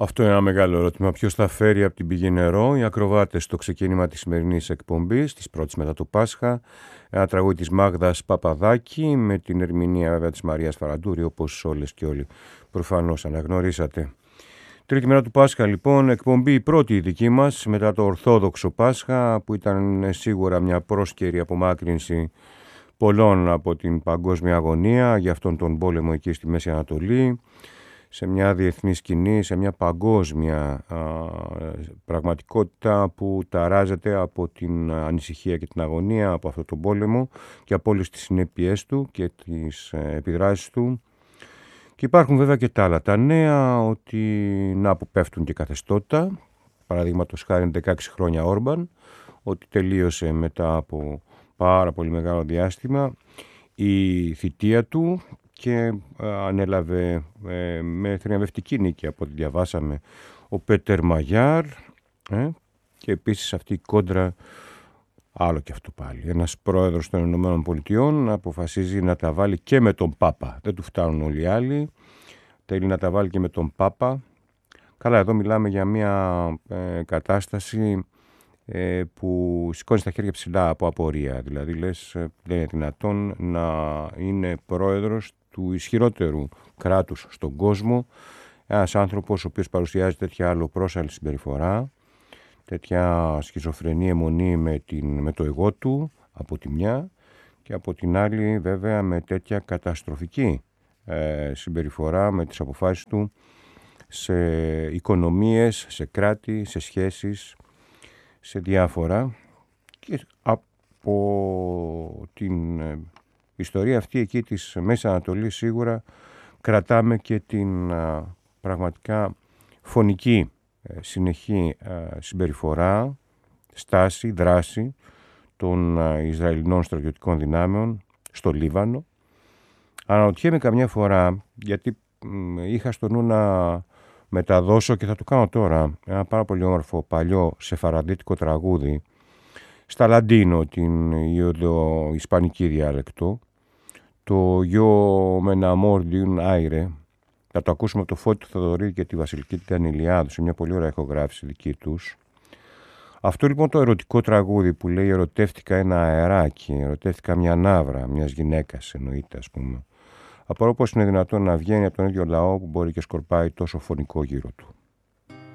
Αυτό είναι ένα μεγάλο ερώτημα. Ποιος θα φέρει από την πηγή νερό? Οι ακροβάτες στο ξεκίνημα της σημερινής εκπομπής, της πρώτης μετά το Πάσχα. Ένα τραγούδι της Μάγδας Παπαδάκη με την ερμηνεία βέβαια της Μαρίας Φαραντούρη, όπως όλες και όλοι προφανώς αναγνωρίσατε. Τρίτη μέρα του Πάσχα λοιπόν, εκπομπή η πρώτη η δική μας μετά το Ορθόδοξο Πάσχα, που ήταν σίγουρα μια πρόσκαιρη απομάκρυνση πολλών από την παγκόσμια αγωνία για αυτόν τον πόλεμο εκεί στη Μέση Ανατολή, σε μια διεθνή σκηνή, σε μια παγκόσμια πραγματικότητα που ταράζεται από την ανησυχία και την αγωνία από αυτόν τον πόλεμο και από όλες τις συνέπειές του και τις επιδράσεις του. Και υπάρχουν βέβαια και τα άλλα τα νέα, ότι να που πέφτουν και καθεστώτα, παραδείγματος χάρη 16 χρόνια Όρμπαν, ότι τελείωσε μετά από πάρα πολύ μεγάλο διάστημα η θητεία του και ανέλαβε με θριαμβευτική νίκη από ό,τι διαβάσαμε ο Πέτερ Μαγιάρ, και επίσης αυτή η κόντρα, άλλο και αυτό πάλι, ένας πρόεδρος των Ηνωμένων Πολιτειών αποφασίζει να τα βάλει και με τον Πάπα, δεν του φτάνουν όλοι οι άλλοι, θέλει να τα βάλει και με τον Πάπα. Καλά, εδώ μιλάμε για μια κατάσταση που σηκώνει τα χέρια ψηλά από απορία, δηλαδή λες δεν είναι δυνατόν να είναι πρόεδρος του ισχυρότερου κράτους στον κόσμο ένας άνθρωπος ο οποίος παρουσιάζει τέτοια αλλοπρόσαλη συμπεριφορά, τέτοια σχιζοφρενή αιμονή με το εγώ του από τη μια, και από την άλλη βέβαια με τέτοια καταστροφική συμπεριφορά με τις αποφάσεις του σε οικονομίες, σε κράτη, σε σχέσεις, σε διάφορα. Και από την ιστορία αυτή εκεί της Μέσης Ανατολής σίγουρα κρατάμε και την πραγματικά φωνική συνεχή συμπεριφορά, στάση, δράση των Ισραηλινών στρατιωτικών δυνάμεων στο Λίβανο. Αναρωτιέμαι καμιά φορά, γιατί είχα στο νου να μεταδώσω και θα το κάνω τώρα ένα πάρα πολύ όμορφο παλιό σεφαραντίτικο τραγούδι στα Λαντίνο, την Ιουδο-Ισπανική διάλεκτο, το «Yo me enamoré de un aire». Θα το ακούσουμε από το Φώτη του Θοδωρή και τη Βασιλική την Κανηλιάδου σε μια πολύ ωραία ηχογράφηση δική τους. Αυτό λοιπόν το ερωτικό τραγούδι που λέει «Ερωτεύτηκα ένα αεράκι, ερωτεύτηκα μια ναύρα μιας γυναίκας», εννοείται ας πούμε. Απορώ πώς είναι δυνατόν να βγαίνει από τον ίδιο λαό που μπορεί και σκορπάει τόσο φωνικό γύρω του.